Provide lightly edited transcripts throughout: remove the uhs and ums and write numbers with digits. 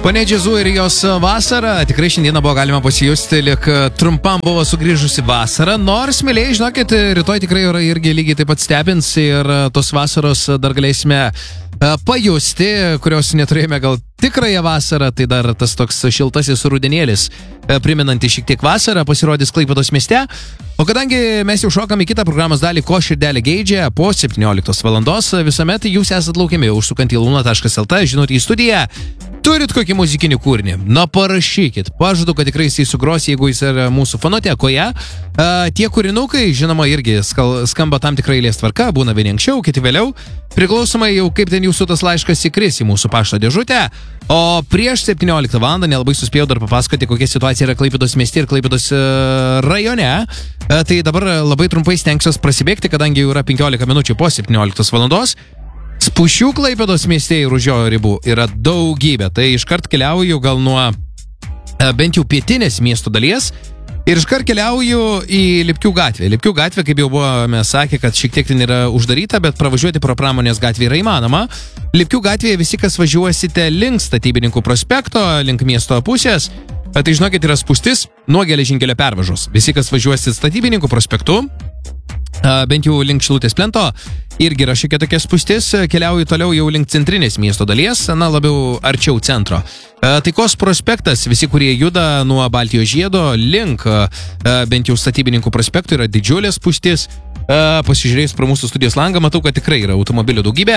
Pane Džiazu ir jos vasara, tikrai šiandieną buvo galima pasijusti, lik trumpam buvo sugrįžusi vasara, nors, mėlyje, žinokit, rytoj tikrai yra irgi lygiai taip pat stebins ir tos vasaros dar galėsime pajusti, kurios neturėjome gal tikrąją vasarą, tai dar tas toks šiltasis rudenėlis, priminantis šiek tiek vasarą, pasirodys Klaipėdos mieste. O kadangi mes jau šokam į kitą programos dalį, ko širdelė geidžia, po 17 valandos visuomet jūs esat laukiami užsukant į luna.lt, žinot į studiją. Turit kokį muzikinį kūrinį? Na, parašykit. Pažadu, kad tikrai jisai sugros, jeigu jis yra mūsų fonotekoje. Tie kūrinukai, žinoma, irgi skamba tam tikrai eilės tvarka, būna vieni anksčiau, kiti vėliau. Priklausomai jau kaip ten jūsų tas laiškas įkris į mūsų pašto dėžutę. O prieš 17 valandą nelabai suspėjau dar papasakoti, kokia situacija yra Klaipėdos mieste ir Klaipėdos rajone. Tai dabar labai trumpai stengsiuos prasibėgti, kadangi jau yra 15 minučių po 17 valandos. Spūsčių Klaipėdos mieste ir už jo ribų yra daugybė. Tai iškart keliauju gal nuo bent jau pietinės miesto dalies ir iškart keliauju į Lipkių gatvę. Lipkių gatvė, kaip jau buvome sakę, kad šiek tiek ten yra uždaryta, bet pravažiuoti pro Pramonės gatvę yra įmanoma. Lipkių gatvėje visi, kas važiuosite link Statybininkų prospekto, link miesto pusės, tai žinokit, yra spūstis nuo geležinkelio pervažos. Visi, kas važiuosit Statybininkų prospektu, bent jau link Šilutės plento, irgi yra šiek tiek tokia spūstis, keliauju toliau jau link centrinės miesto dalies, na, labiau arčiau centro. Taikos prospektas, visi, kurie juda nuo Baltijos žiedo link bent jau Statybininkų prospektų, yra didžiulė spūstis. Pasižiūrėjus pro mūsų studijos langą, matau, kad tikrai yra automobilių daugybė.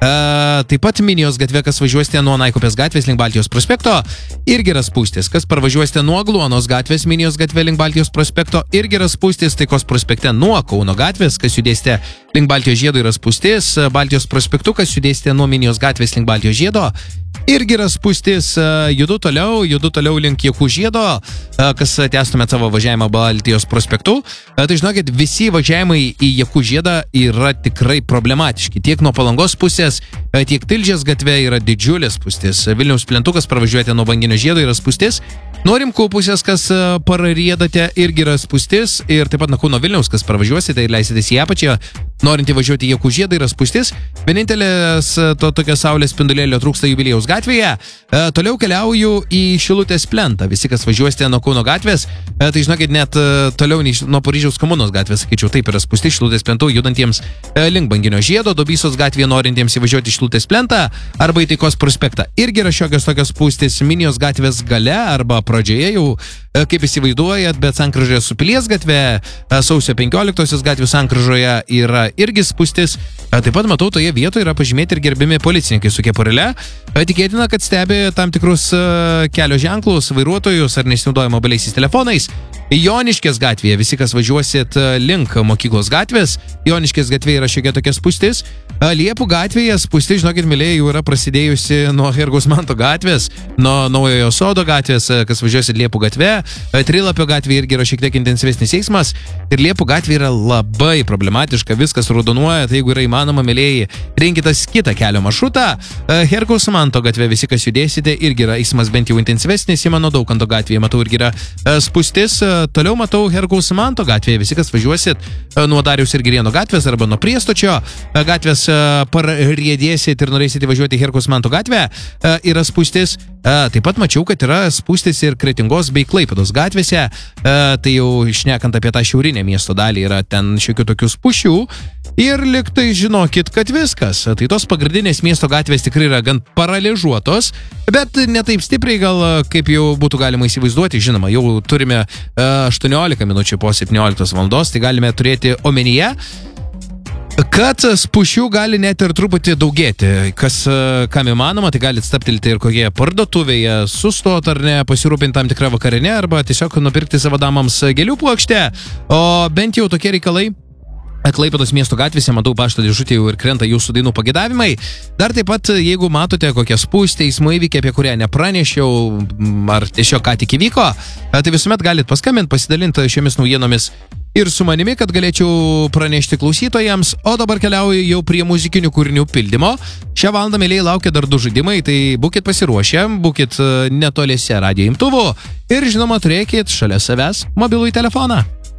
Taip pat Minijos gatvė, kas važiuosite nuo Naikupės gatvės link Baltijos prospekto, irgi yra spūstis. Kas parvažiuosite nuo Agluonos gatvės, Minijos gatvė link Baltijos prospekto, irgi yra spūstis. Taikos prospekte nuo Kauno gatvės, kas judėsite link Baltijos žiedo, yra spūstis. Baltijos prospektu, kas judėsite nuo Minijos gatvės link Baltijos žiedo, irgi yra spūstis. Judu toliau link Jakų žiedo, kas tęstumėt savo važiavimą Baltijos prospektu. Tai žinokit, visi važiavimai į Jakų žiedą yra tikrai problematiški. Tiek nuo Palangos pusės, tiek Tilžės gatve yra didžiulės spūstis. Vilniaus plentukas parvažiuojate nuo Banginio žiedo, yra spūstis. Nuo Rimkų pusės, kas parariedate, irgi yra spūstis. Ir taip pat nuo Kauno Vilniaus, kas parvažiuosite ir leisitės į apačią, norint įvažiuoti į Jakų žiedą, yra spūstis. Vienintelės to tokio saulės spindulėlio trūksta Jubiliejaus gatvėje. Toliau keliauju į Šilutės plentą. Visi, kas važiuosite nuo Kauno gatvės, tai žinokit, net toliau nuo Paryžiaus komunos gatvės, sakyčiau, taip yra spūstis Šilutės plentų judantiems link Banginio žiedo, Dubysos gatvėje norintiems įvažiuoti į Šilutės plentą arba į Taikos prospektą. Irgi yra šiokios tokios spūstis Minijos gatvės gale arba pradžioje jau, kaip įsivaizduojat, bet sankryžoje su Pilies gatve, sausio 15 gatvių sankryžoje yra irgi spūstis. Taip pat matau, toje vietoje yra pažymėti ir gerbimi policininkai su kepurėle. Tikėtina, kad stebi tam tikrus kelio ženklus, vairuotojus ar nesinaudoja mobiliaisiais telefonais. Joniškės gatvėje, visi, kas važiuosit link mokyklos gatvės, Joniškės gatvėje yra šiek tiek tokia spūstis. Liepų gatvėje spūstis, žinokit, mėlyje, jau yra prasidėjusi nuo Hergaus Manto gatvės, nuo Naujojo Sodo gatvės, kas važiuosit Liepų gatve. Trilapio gatvėje irgi yra šiek tiek intensyvesnis eismas ir Liepų gatvė yra labai problematiška, viskas raudonuoja, tai jeigu yra įmanoma, mėlyje, rinkitės kitą kelio maršrutą. Hergaus Manto gatvė, visi, kas judėsite, irgi yra eismas bent jau intensivesnis, Simono Daukanto gatvėje, matau, irgi yra spūstis. Toliau matau Hergaus Manto gatvėje, visi, kas važiuosit nuo Dariaus ir Girėno gatvės arba nuo Priestočio gatvės, parriedėsit ir norėsit įvažiuoti Hergaus Manto gatvę, yra spūstis. Taip pat mačiau, kad yra spūstis ir Kretingos bei Klaipėdos gatvėse, tai jau šnekant apie tą šiaurinę miesto dalį, yra ten šiokių tokių spūsčių ir liktai žinokit, kad viskas. Tai tos pagrindinės miesto gatvės tikrai yra gan paralyžuotos, bet ne taip stipriai gal, kaip jau būtų galima įsivaizduoti. Žinoma, jau turime 18 minučių po 17 valandos, tai galime turėti omenyje, kad spūsčių gali net ir truputį daugėti. Kas, kam įmanoma, tai gali stabtelti ir kokie parduotuvėje, sustot ar ne, pasirūpinti tam tikrą vakarinę arba tiesiog nupirkti savo damams gėlių puokštę. O bent jau tokie reikalai Klaipėdos miesto gatvėse, matau, pašto dėžutė jau ir krenta jūsų dainų pagėdavimai. Dar taip pat, jeigu matote kokią spūstį, eismo įvykį, apie kurią nepranešiau, ar tiesiog ką tik įvyko, tai visuomet galite paskambinti, pasidalinti šiomis naujienomis ir su manimi, kad galėčiau pranešti klausytojams. O dabar keliauju jau prie muzikinių kūrinių pildymo. Šią valandą, mėlyje, laukia dar 2 žaidimai, tai būkit pasiruošę, būkit netoliese radijo imtuvo ir, žinoma, turėkit šalia savęs mobilųjį telefoną.